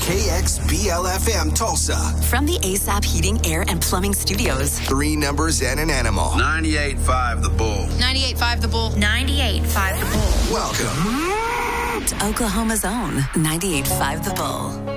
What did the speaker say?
KXBL-FM Tulsa. From the ASAP Heating, Air, and Plumbing Studios. 3 numbers and an animal. 98.5 The Bull. 98.5 The Bull. 98.5 The Bull. Welcome to Oklahoma's own 98.5 The Bull.